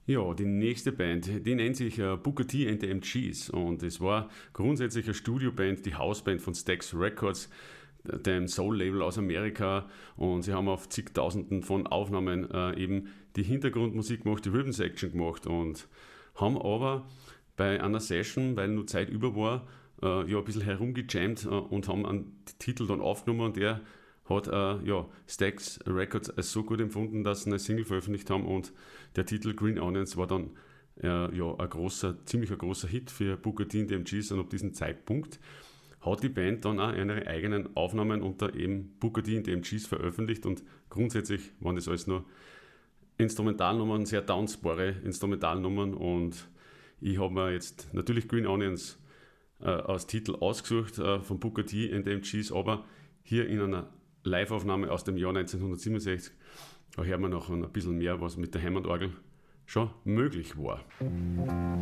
Ja, die nächste Band, die nennt sich Booker T and the MGs und es war grundsätzlich eine Studioband, die Hausband von Stax Records, dem Soul-Label aus Amerika, und sie haben auf zigtausenden von Aufnahmen eben die Hintergrundmusik gemacht, die Rhythm Section gemacht und haben aber bei einer Session, weil nur Zeit über war, ein bisschen herumgejammt und haben einen Titel dann aufgenommen, und der hat Stax Records als so gut empfunden, dass sie eine Single veröffentlicht haben, und der Titel Green Onions war dann ziemlich großer Hit für Booker T and the MGs, und ab diesem Zeitpunkt hat die Band dann auch ihre eigenen Aufnahmen unter eben Booker T and the MGs veröffentlicht, und grundsätzlich waren das alles nur Instrumentalnummern, sehr tanzbare Instrumentalnummern, und ich habe mir jetzt natürlich Green Onions als Titel ausgesucht von Booker T and the MGs, aber hier in einer Live-Aufnahme aus dem Jahr 1967, da hört man noch ein bisschen mehr, was mit der Hammond-Orgel schon möglich war.